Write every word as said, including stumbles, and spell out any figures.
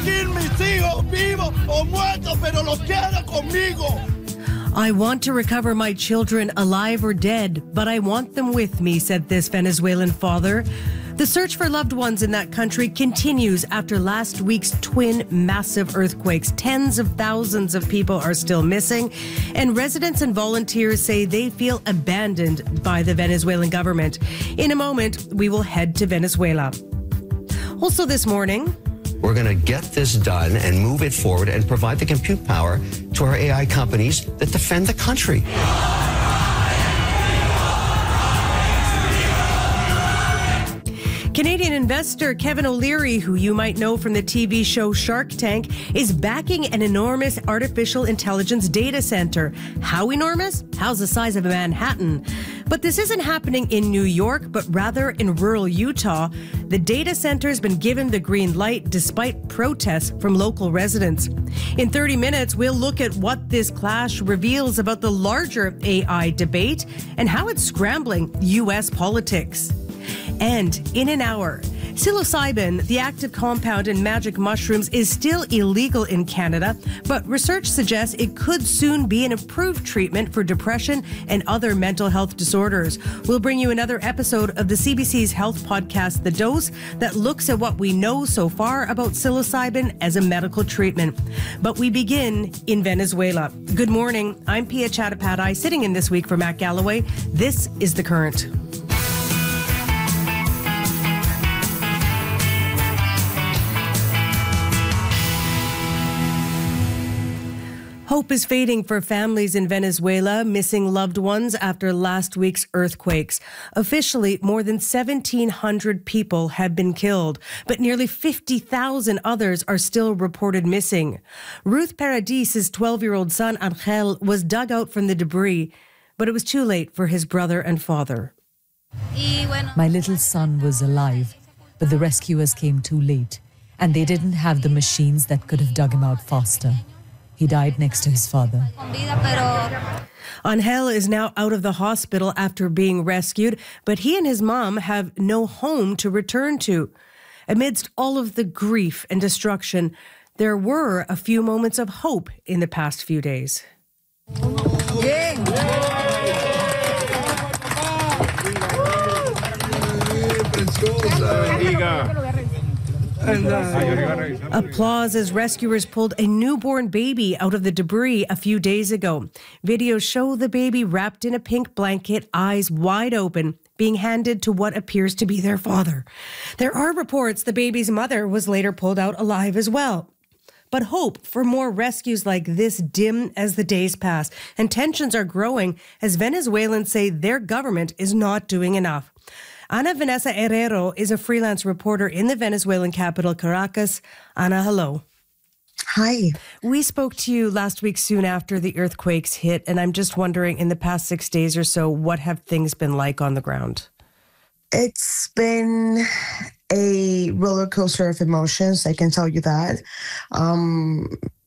aquí mis hijos vivos o muertos, pero los quiero conmigo. I want to recover my children alive or dead, but I want them with me, said this Venezuelan father. The search for loved ones in that country continues after last week's twin massive earthquakes. Tens of thousands of people are still missing, and residents and volunteers say they feel abandoned by the Venezuelan government. In a moment, we will head to Venezuela. Also this morning, we're going to get this done and move it forward and provide the compute power to our A I companies that defend the country. Canadian investor Kevin O'Leary, who you might know from the T V show Shark Tank, is backing an enormous artificial intelligence data center. How enormous? How's the size of Manhattan? But this isn't happening in New York, but rather in rural Utah. The data center has been given the green light despite protests from local residents. In thirty minutes, we'll look at what this clash reveals about the larger A I debate and how it's scrambling U S politics. And in an hour, psilocybin, the active compound in magic mushrooms, is still illegal in Canada, but research suggests it could soon be an approved treatment for depression and other mental health disorders. We'll bring you another episode of the C B C's health podcast, The Dose, that looks at what we know so far about psilocybin as a medical treatment. But we begin in Venezuela. Good morning. I'm Pia Chattopadhyay, sitting in this week for Matt Galloway. This is The Current. Hope is fading for families in Venezuela missing loved ones after last week's earthquakes. Officially, more than seventeen hundred people have been killed, but nearly fifty thousand others are still reported missing. Ruth Paradis' twelve-year-old son, Angel, was dug out from the debris, but it was too late for his brother and father. My little son was alive, but the rescuers came too late, and they didn't have the machines that could have dug him out faster. He died next to his father. Angel is now out of the hospital after being rescued, but he and his mom have no home to return to. Amidst all of the grief and destruction, there were a few moments of hope in the past few days. Applause as rescuers pulled a newborn baby out of the debris a few days ago. Videos show the baby wrapped in a pink blanket, eyes wide open, being handed to what appears to be their father. There are reports the baby's mother was later pulled out alive as well. But hope for more rescues like this dim as the days pass, and tensions are growing as Venezuelans say their government is not doing enough. Ana Vanessa Herrero is a freelance reporter in the Venezuelan capital, Caracas. Ana, hello. Hi. We spoke to you last week soon after the earthquakes hit, and I'm just wondering, in the past six days or so, what have things been like on the ground? It's been a roller coaster of emotions, I can tell you that. Um,